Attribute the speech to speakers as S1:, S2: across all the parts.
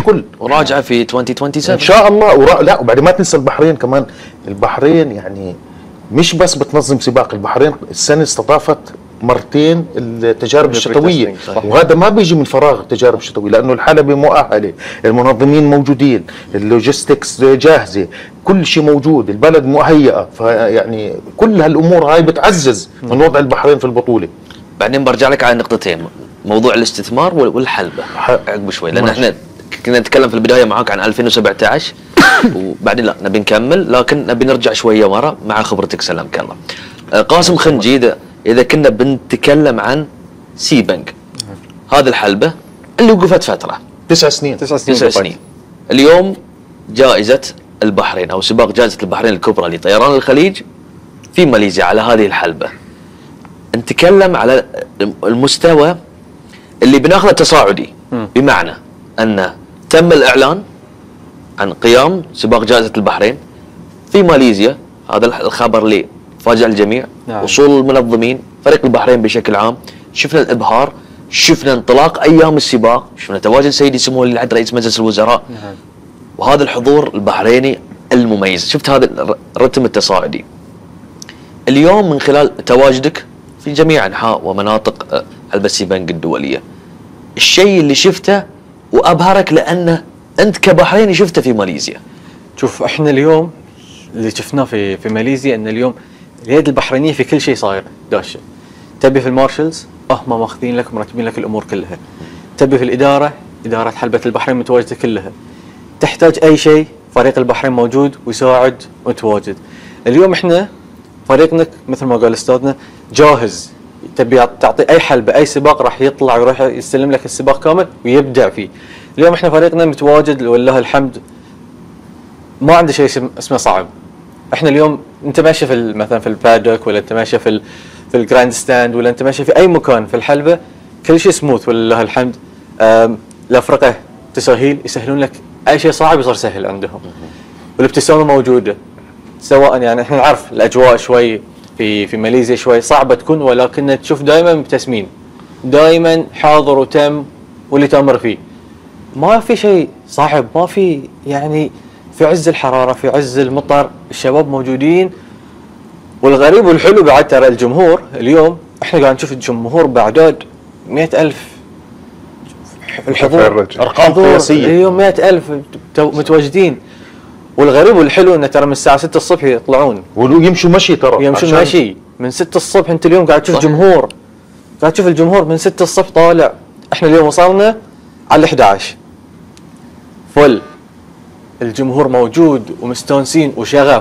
S1: الكل،
S2: وراجعه في 2027
S1: ان شاء الله. لا وبعدين ما تنسى البحرين كمان. البحرين يعني مش بس بتنظم سباق، البحرين السنه استضافت مرتين التجارب الشتويه، وهذا ما بيجي من فراغ. التجارب الشتويه لانه الحلبة مؤهله، المنظمين موجودين، اللوجيستكس جاهزه، كل شيء موجود، البلد مهيئه. فيعني كل هالامور هاي بتعزز من وضع البحرين في البطوله.
S2: بعدين برجع لك على نقطتين، موضوع الاستثمار والحلبة عقب شوي، لان احنا كنا نتكلم في البدايه معاك عن 2017 وبعدين لا نبي نكمل، لكن نبي نرجع شويه ورا مع خبرتك. سلامك الله. قاسم خنجي، اذا كنا بنتكلم عن سيبنج، هذه الحلبة اللي وقفت فتره
S1: 9 سنين
S2: 9 سنين. اليوم جائزه البحرين او سباق جائزه البحرين الكبرى لطيران الخليج في ماليزيا على هذه الحلبة، نتكلم على المستوى اللي بناخذه تصاعدي، بمعنى أن تم الإعلان عن قيام سباق جائزة البحرين في ماليزيا. هذا الخبر اللي فاجأ الجميع. نعم. وصول المنظمين، فريق البحرين بشكل عام، شفنا الإبهار، شفنا انطلاق أيام السباق، شفنا تواجد سيدي سمو ولي العهد رئيس مجلس الوزراء. نعم. وهذا الحضور البحريني المميز، شفت هذا الرتم التصاعدي. اليوم من خلال تواجدك في جميع أنحاء ومناطق حلبة سيبنج الدولية، الشيء اللي شفته وأبهرك لأنه أنت كبحريني شفته في ماليزيا.
S3: شوف احنا اليوم اللي شفناه في ماليزيا ان اليوم اليد البحرينيه في كل شيء صاير داشه. تبي في المارشلز هم ماخذين لك مرتبين لك الامور كلها. تبي في الاداره، اداره حلبة البحرين متواجده كلها. تحتاج اي شيء فريق البحرين موجود ويساعد متواجد. اليوم احنا فريقنا مثل ما قال استاذنا جاهز. تبي تعطي اي حلبة اي سباق راح يطلع ويروح يستلم لك السباق كامل ويبدع فيه. اليوم احنا فريقنا متواجد ولله الحمد، ما عنده شيء اسمه صعب. احنا اليوم انت ماشي في مثلا في البادوك، ولا انت ماشي في الجراند ستاند، ولا انت ماشي في اي مكان في الحلبة، كل شيء سموث ولله الحمد. الافرقه تسهيل، يسهلون لك اي شيء صعب يصير سهل عندهم. والابتسامه موجوده، سواء يعني احنا نعرف الاجواء شوي في ماليزيا شوي صعبه تكون، ولكن تشوف دائما مبتسمين، دائما حاضر وتم واللي تامر فيه. ما في شيء صعب، ما في يعني في عز الحراره في عز المطر الشباب موجودين. والغريب والحلو بعد ترى الجمهور اليوم احنا قاعد نشوف الجمهور باعداد 100,000 الحضور،
S1: ارقام قياسيه.
S3: اليوم 100,000 متواجدين. والغريب والحلو انه ترى من الساعه 6 الصبح يطلعون
S1: ويمشوا مشي، ترى
S3: يمشوا مشي من 6 الصبح. انت اليوم قاعد تشوف جمهور، قاعد تشوف الجمهور من 6 الصبح طالع. احنا اليوم وصلنا على 11 فل، الجمهور موجود ومستانسين وشغف.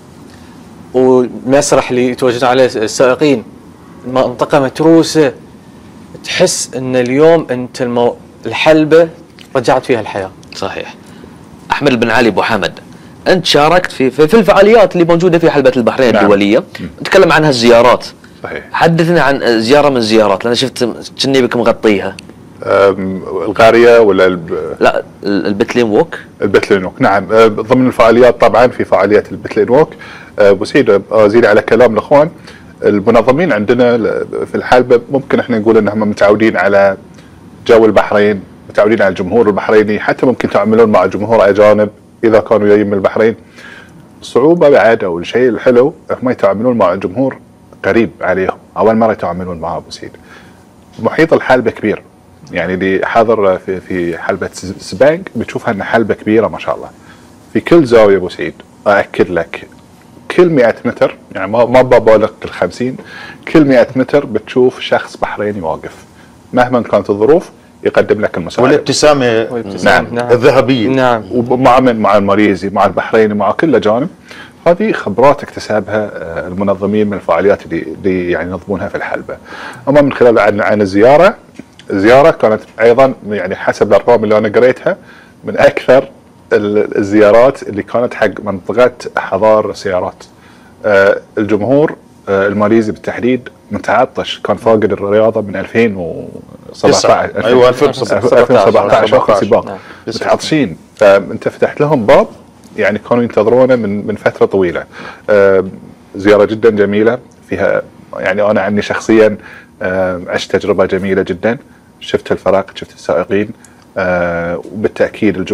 S3: والمسرح اللي يتواجدون عليه السائقين، المنطقه متروسه، تحس ان اليوم انت الحلبة رجعت فيها الحياه.
S2: صحيح. احمد بن علي ابو حمد، انت شاركت في الفعاليات اللي موجوده في حلبة البحرين. نعم. الدوليه، نتكلم عنها الزيارات.
S4: صحيح.
S2: حدثنا عن زياره من الزيارات، لان شفت كني بك مغطيها.
S4: الغاريه ولا
S2: لا، البتلين ووك.
S4: البتلين ووك، نعم. ضمن الفعاليات طبعا في فعاليات البتلين ووك. ابو سعيد، ازيد على كلام الاخوان، المنظمين عندنا في الحلبة ممكن احنا نقول انهم متعودين على جو البحرين، متعودين على الجمهور البحريني، حتى ممكن تعاملون مع جمهور اجانب اذا كانوا جايين من البحرين. الصعوبه بعد او الشيء الحلو هم يتعاملون مع الجمهور قريب عليهم، اول مره يتعاملون معه ابو سعيد. محيط الحلبة كبير، يعني اللي حاضر في حلبة سبانج بتشوفها انها حلبة كبيره ما شاء الله. في كل زاويه ابو سعيد ااكد لك كل 100 متر، يعني ما ببالغ ال50، كل 100 متر بتشوف شخص بحريني واقف مهما كانت الظروف يقدم لك المساعدة.
S1: والابتسامة
S4: نعم.
S1: الذهبية.
S3: نعم.
S4: مع الماليزي، مع البحريني، مع كل جانب. هذه خبرات اكتسبها المنظمين من الفعاليات اللي يعني ينظمونها في الحلبة. اما من خلال عن الزيارة كانت ايضا يعني حسب الارقام اللي انا قريتها من اكثر الزيارات اللي كانت حق منطقة حضار سيارات. الجمهور الماليزي بالتحديد متعطش، كان فاقد الرياضة من 2017.
S1: ايوه 2017
S4: اخر سباق. متعطشين، فانت فتحت لهم باب يعني كانوا ينتظرونه من فترة طويلة. زيارة جدا جميلة فيها، يعني انا عني شخصيا عشت تجربة جميلة جدا. شفت الفرق، شفت السائقين، وبالتأكيد